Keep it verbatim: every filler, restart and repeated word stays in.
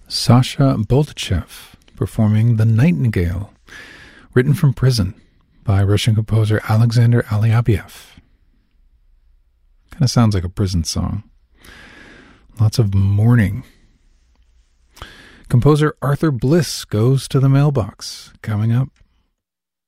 Sasha Boltachev performing The Nightingale, written from prison by Russian composer Alexander Alyabiev. Kind of sounds like a prison song. Lots of mourning. Composer Arthur Bliss goes to the mailbox, coming up